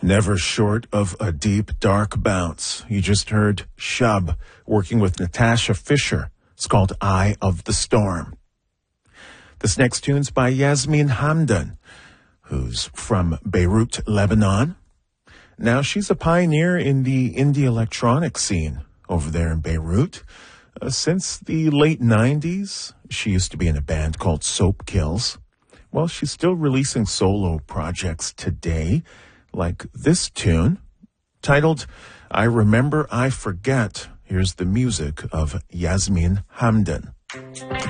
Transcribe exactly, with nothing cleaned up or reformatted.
Never short of a deep, dark bounce. You just heard Shub working with Natasha Fisher. It's called Eye of the Storm. This next tune's by Yasmin Hamdan, who's from Beirut, Lebanon. Now, she's a pioneer in the indie electronic scene over there in Beirut. Uh, since the late nineties, she used to be in a band called Soap Kills. Well, she's still releasing solo projects today, like this tune, titled I Remember I Forget. Here's the music of Yasmin Hamdan.